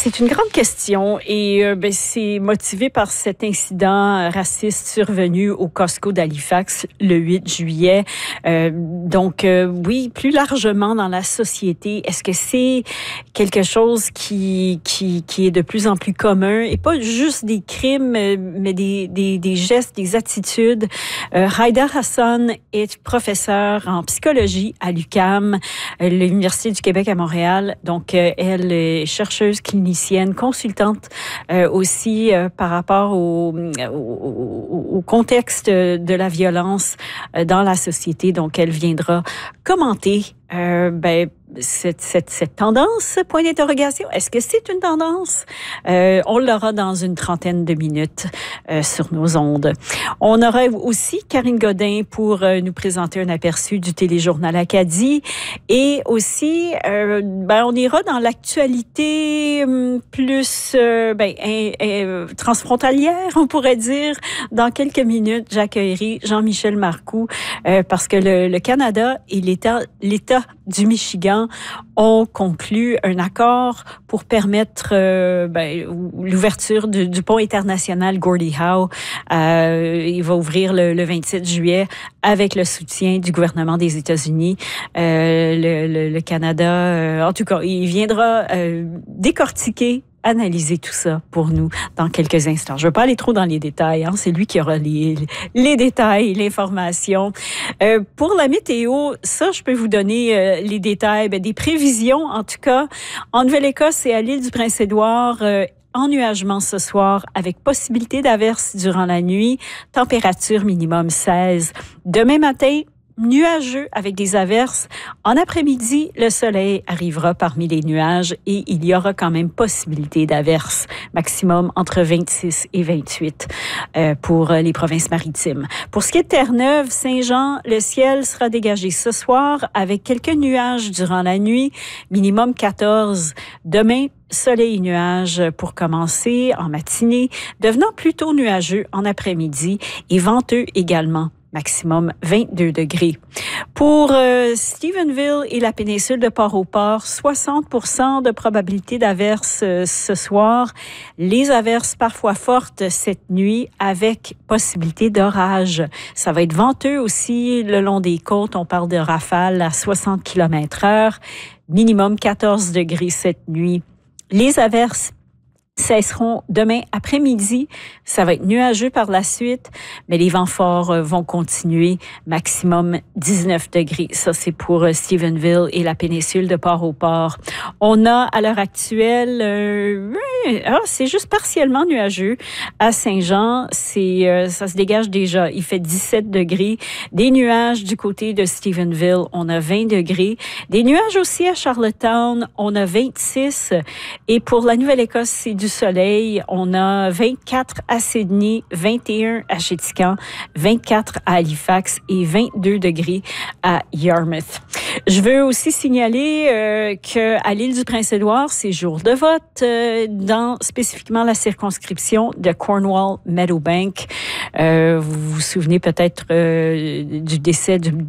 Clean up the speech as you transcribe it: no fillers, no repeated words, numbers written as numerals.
C'est une grande question et c'est motivé par cet incident raciste survenu au Costco d'Halifax le 8 juillet. Oui, plus largement dans la société, est-ce que c'est quelque chose qui est de plus en plus commun et pas juste des crimes, mais des gestes, des attitudes? Haïda Hassan est professeure en psychologie à l'UQAM, l'Université du Québec à Montréal. Donc, elle est chercheuse clinicienne, consultante aussi par rapport au contexte de la violence dans la société. Donc, elle viendra commenter cette tendance, point d'interrogation. Est-ce que c'est une tendance? On l'aura dans une trentaine de minutes sur nos ondes. On aura aussi Karine Godin pour nous présenter un aperçu du téléjournal Acadie. Et aussi, on ira dans l'actualité plus transfrontalière, on pourrait dire. Dans quelques minutes, j'accueillerai Jean-Michel Marcoux parce que le Canada et l'État du Michigan ont conclu un accord pour permettre l'ouverture du pont international Gordie Howe. Il va ouvrir le 27 juillet avec le soutien du gouvernement des États-Unis. Le Canada, en tout cas, il viendra décortiquer, analyser tout ça pour nous dans quelques instants. Je ne veux pas aller trop dans les détails. C'est lui qui aura les détails, l'information. Pour la météo, ça, je peux vous donner les détails. Des prévisions, en tout cas. En Nouvelle-Écosse et à l'île du Prince-Édouard, ennuagement ce soir avec possibilité d'averses durant la nuit. Température minimum 16. Demain matin, nuageux avec des averses. En après-midi, le soleil arrivera parmi les nuages et il y aura quand même possibilité d'averses, maximum entre 26 et 28 pour les provinces maritimes. Pour ce qui est de Terre-Neuve, Saint-Jean, le ciel sera dégagé ce soir avec quelques nuages durant la nuit, minimum 14. Demain, soleil et nuages pour commencer en matinée, devenant plutôt nuageux en après-midi et venteux également. Maximum 22 degrés. Pour Stephenville et la péninsule de Port-au-Port, 60% de probabilité d'averses ce soir. Les averses parfois fortes cette nuit avec possibilité d'orage. Ça va être venteux aussi le long des côtes. On parle de rafales à 60 km/h. Minimum 14 degrés cette nuit. Les averses cesseront demain après-midi. Ça va être nuageux par la suite, mais les vents forts vont continuer. Maximum 19 degrés. Ça, c'est pour Stephenville et la péninsule de Port-au-Port. On a, à l'heure actuelle, c'est juste partiellement nuageux. À Saint-Jean, ça se dégage déjà. Il fait 17 degrés. Des nuages du côté de Stephenville, on a 20 degrés. Des nuages aussi à Charlottetown, on a 26. Et pour la Nouvelle-Écosse, c'est du soleil. On a 24 à Sydney, 21 à Chéticamp, 24 à Halifax et 22 degrés à Yarmouth. Je veux aussi signaler qu'à l'île du Prince-Édouard, c'est jour de vote dans spécifiquement la circonscription de Cornwall-Meadowbank. Vous vous souvenez peut-être du décès du